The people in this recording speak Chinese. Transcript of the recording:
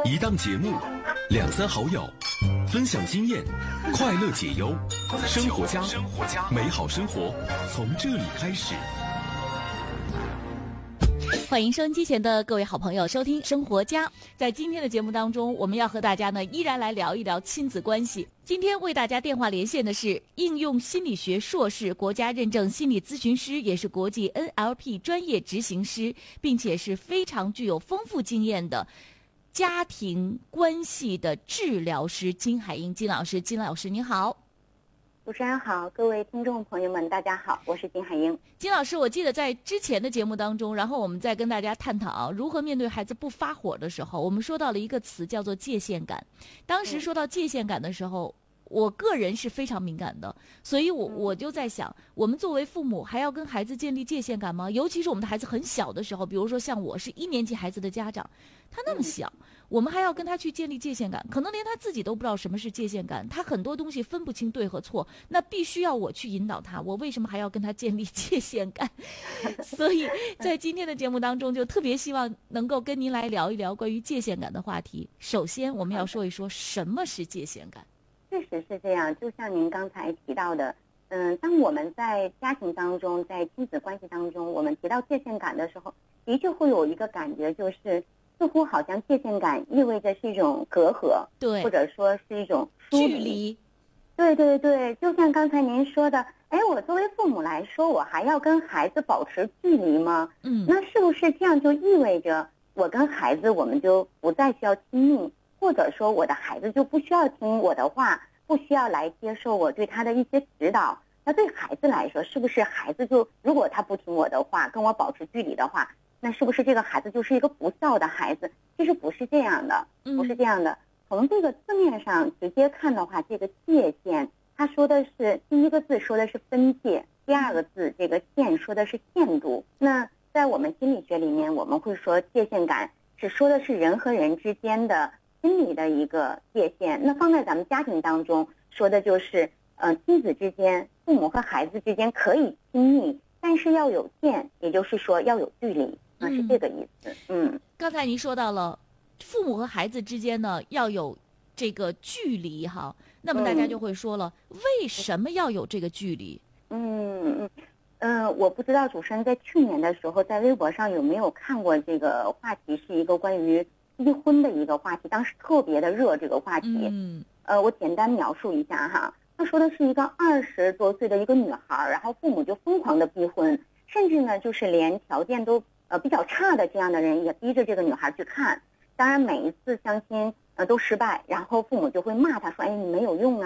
一档节目，两三好友，分享经验，快乐解忧，生活家，美好生活从这里开始。 欢迎收音机前的各位好朋友收听生活家。在今天的节目当中，我们要和大家呢依然来聊一聊亲子关系。今天为大家电话连线的是应用心理学硕士、国家认证心理咨询师，也是国际 NLP 专业执行师，并且是非常具有丰富经验的家庭关系的治疗师金海英金老师。金老师你好。 主持人好，各位听众朋友们大家好，我是金海英。 金老师，我记得在之前的节目当中，然后我们在跟大家探讨如何面对孩子不发火的时候，我们说到了一个词叫做界限感。当时说到界限感的时候，我个人是非常敏感的，所以我就在想，我们作为父母还要跟孩子建立界限感吗？尤其是我们的孩子很小的时候，比如说像我是1年级孩子的家长，他那么小，我们还要跟他去建立界限感，可能连他自己都不知道什么是界限感，他很多东西分不清对和错，那必须要我去引导他，我为什么还要跟他建立界限感？所以在今天的节目当中，就特别希望能够跟您来聊一聊关于界限感的话题。首先我们要说一说什么是界限感。 确实是这样，就像您刚才提到的，当我们在家庭当中，在亲子关系当中，我们提到界限感的时候，的确会有一个感觉，就是似乎好像界限感意味着是一种隔阂， 对， 或者说是一种距离。 对对对，就像刚才您说的，我作为父母来说，我还要跟孩子保持距离吗？那是不是这样就意味着我跟孩子我们就不再需要亲密？或者说我的孩子就不需要听我的话，不需要来接受我对他的一些指导。那对孩子来说，是不是孩子就如果他不听我的话，跟我保持距离的话，那是不是这个孩子就是一个不孝的孩子？其实不是这样的，不是这样的。从这个字面上直接看的话，这个界限，他说的是第一个字说的是分界，第二个字这个限说的是限度。那在我们心理学里面，我们会说界限感是说的是人和人之间的心理的一个界限。那放在咱们家庭当中说的就是亲子之间，父母和孩子之间可以亲密，但是要有限，也就是说要有距离，是这个意思。 刚才您说到了父母和孩子之间呢要有这个距离哈，那么大家就会说了，为什么要有这个距离？ 我不知道主持人在去年的时候在微博上有没有看过这个话题，是一个关于离婚的一个话题，当时特别的热这个话题。我简单描述一下哈，他说的是一个20多岁的一个女孩，然后父母就疯狂的逼婚，甚至呢就是连条件都比较差的这样的人也逼着这个女孩去看。当然每一次相亲都失败，然后父母就会骂他说，你没有用